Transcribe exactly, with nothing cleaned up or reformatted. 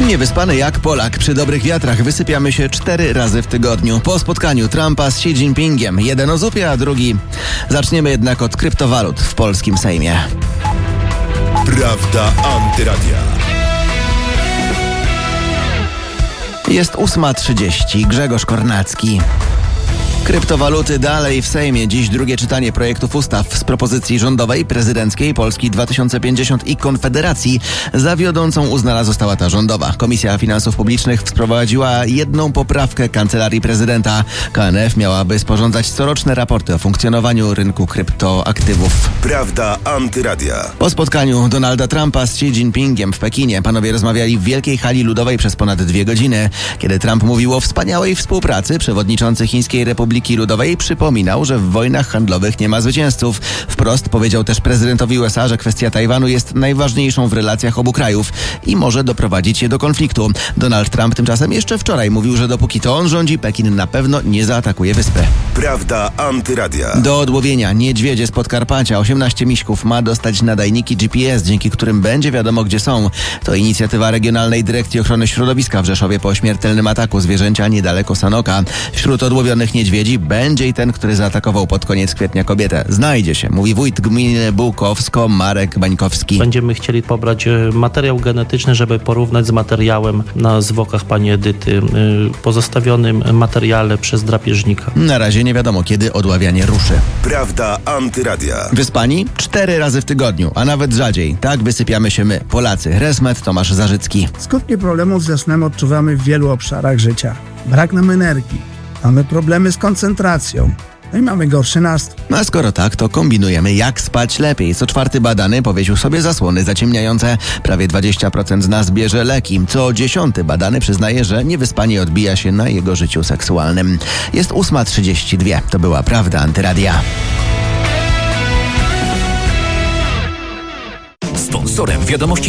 Niewyspany jak Polak. Przy dobrych wiatrach wysypiamy się cztery razy w tygodniu. Po spotkaniu Trumpa z Xi Jinpingiem. Jeden o zupie, a drugi... Zaczniemy jednak od kryptowalut w polskim Sejmie. Prawda Antyradia. Jest ósma trzydzieści. Grzegorz Kornacki. Kryptowaluty dalej w Sejmie. Dziś drugie czytanie projektów ustaw z propozycji rządowej, prezydenckiej, Polski dwa tysiące pięćdziesiąt i Konfederacji. Za wiodącą uznana została ta rządowa. Komisja Finansów Publicznych wprowadziła jedną poprawkę Kancelarii Prezydenta. K N F miałaby sporządzać coroczne raporty o funkcjonowaniu rynku kryptoaktywów. Prawda Antyradia. Po spotkaniu Donalda Trumpa z Xi Jinpingiem w Pekinie panowie rozmawiali w Wielkiej Hali Ludowej przez ponad dwie godziny. Kiedy Trump mówił o wspaniałej współpracy, przewodniczący Chińskiej Republiki Ludowej przypominał, że w wojnach handlowych nie ma zwycięzców. Wprost powiedział też prezydentowi U S A, że kwestia Tajwanu jest najważniejszą w relacjach obu krajów i może doprowadzić je do konfliktu. Donald Trump tymczasem jeszcze wczoraj mówił, że dopóki to on rządzi, Pekin na pewno nie zaatakuje wyspy. Prawda Antyradia. Do odłowienia niedźwiedzie z Podkarpacia osiemnaście miśków ma dostać nadajniki G P S, dzięki którym będzie wiadomo, gdzie są. To inicjatywa Regionalnej Dyrekcji Ochrony Środowiska w Rzeszowie po śmiertelnym ataku zwierzęcia niedaleko Sanoka. Wśród odłowionych niedźwiedzi będzie i ten, który zaatakował pod koniec kwietnia kobietę. Znajdzie się, mówi wójt gminy Bułkowsko Marek Bańkowski. Będziemy chcieli pobrać materiał genetyczny, żeby porównać z materiałem na zwłokach pani Edyty, pozostawionym materiale przez drapieżnika. Na razie nie wiadomo, kiedy odławianie ruszy. Prawda Antyradia. Wyspani? Cztery razy w tygodniu, a nawet rzadziej. Tak wysypiamy się my, Polacy. Resmet Tomasz Zarzycki. Skutki problemów ze snem odczuwamy w wielu obszarach życia. Brak nam energii. Mamy problemy z koncentracją. No i mamy gorszy nastrój. A skoro tak, to kombinujemy, jak spać lepiej. Co czwarty badany powiesił sobie zasłony zaciemniające. Prawie dwadzieścia procent z nas bierze leki. Co dziesiąty badany przyznaje, że niewyspanie odbija się na jego życiu seksualnym. Jest ósma trzydzieści dwa. To była Prawda Antyradia. Sponsorem wiadomości